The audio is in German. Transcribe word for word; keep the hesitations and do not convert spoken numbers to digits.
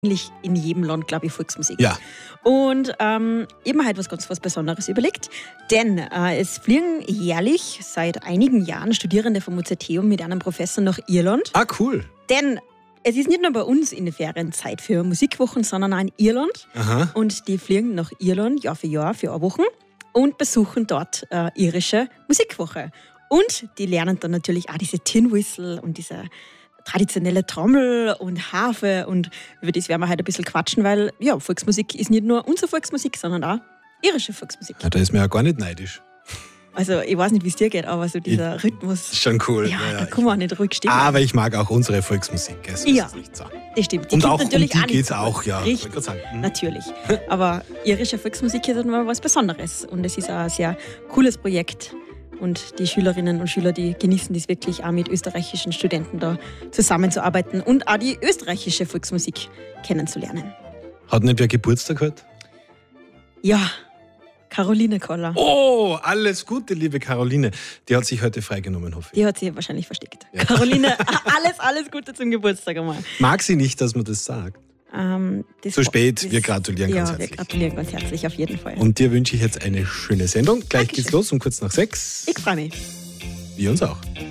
eigentlich in jedem Land, glaube ich, Volksmusik. Ja. Und ähm, ich habe mir halt was ganz was Besonderes überlegt, denn äh, es fliegen jährlich seit einigen Jahren Studierende vom U Z T mit einem Professor nach Irland. Ah, cool. Denn es ist nicht nur bei uns in der Ferienzeit für Musikwochen, sondern auch in Irland. Aha. Und die fliegen nach Irland Jahr für Jahr für eine Woche und besuchen dort äh, irische Musikwoche. Und die lernen dann natürlich auch diese Tin Whistle und diese traditionelle Trommel und Harfe, und über das werden wir heute ein bisschen quatschen, weil ja, Volksmusik ist nicht nur unsere Volksmusik, sondern auch irische Volksmusik. Ja, da ist mir ja gar nicht neidisch. Also ich weiß nicht, wie es dir geht, aber so dieser ich, Rhythmus, ist schon cool. ja, Ja, ja, da kann man auch nicht ruhig stehen. Aber ich mag auch unsere Volksmusik. So Ja. ist es nicht so. Das stimmt. Die Und kommt auch um natürlich die auch nicht geht es so auch, gut. ja. Richtig, wollte ich gerade sagen. Mhm. natürlich. Aber irische Volksmusik ist immer was Besonderes und es ist auch ein sehr cooles Projekt. Und die Schülerinnen und Schüler, die genießen das wirklich auch mit österreichischen Studenten da zusammenzuarbeiten und auch die österreichische Volksmusik kennenzulernen. Hat nicht wer Geburtstag heute? Ja, Caroline Koller. Oh, alles Gute, liebe Caroline. Die hat sich heute freigenommen, hoffe ich. Die hat sie wahrscheinlich versteckt. Ja. Caroline, alles, alles Gute zum Geburtstag einmal. Mag sie nicht, dass man das sagt? Ähm, das Zu spät, das, wir gratulieren ja, ganz wir herzlich. gratulieren ganz herzlich, auf jeden Fall. Und dir wünsche ich jetzt eine schöne Sendung. Gleich Dankeschön. geht's los um kurz nach sechs. Ich freue mich. Wir uns auch.